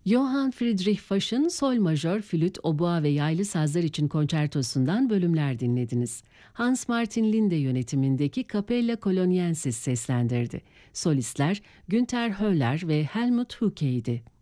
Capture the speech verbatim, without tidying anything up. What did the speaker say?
Johann Friedrich Fasch'ın Sol majör, flüt, obua ve yaylı sazlar için konçertosundan bölümler dinlediniz. Hans Martin Linde yönetimindeki Capella Coloniensis seslendirdi. Solistler Günter Höller ve Helmut Hucke'ydi.